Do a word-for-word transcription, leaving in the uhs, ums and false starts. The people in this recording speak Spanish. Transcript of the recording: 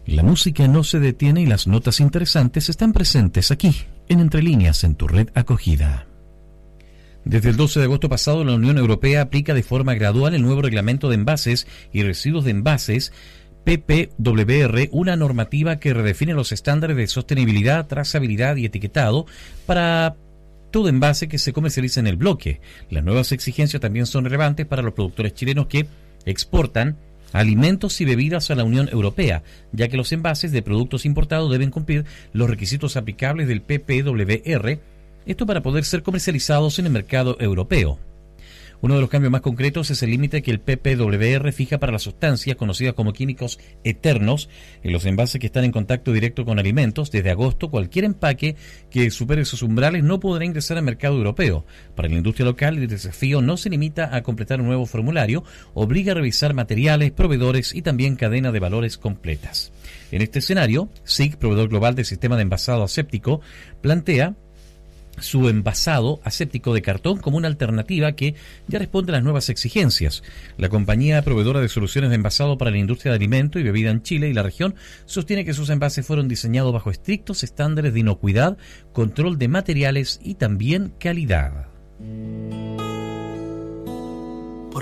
La música no se detiene y las notas interesantes están presentes aquí, en Entre Líneas, en tu red acogida. Desde el doce de agosto pasado, la Unión Europea aplica de forma gradual el nuevo Reglamento de Envases y Residuos de Envases, P P W R, una normativa que redefine los estándares de sostenibilidad, trazabilidad y etiquetado para todo envase que se comercializa en el bloque. Las nuevas exigencias también son relevantes para los productores chilenos que exportan alimentos y bebidas a la Unión Europea, ya que los envases de productos importados deben cumplir los requisitos aplicables del P P W R, esto para poder ser comercializados en el mercado europeo. Uno de los cambios más concretos es el límite que el P P W R fija para las sustancias conocidas como químicos eternos en los envases que están en contacto directo con alimentos. Desde agosto, cualquier empaque que supere esos umbrales no podrá ingresar al mercado europeo. Para la industria local, el desafío no se limita a completar un nuevo formulario, obliga a revisar materiales, proveedores y también cadena de valores completas. En este escenario, S I C, proveedor global del sistema de envasado aséptico, plantea su envasado aséptico de cartón como una alternativa que ya responde a las nuevas exigencias. La compañía proveedora de soluciones de envasado para la industria de alimento y bebida en Chile y la región sostiene que sus envases fueron diseñados bajo estrictos estándares de inocuidad, control de materiales y también calidad.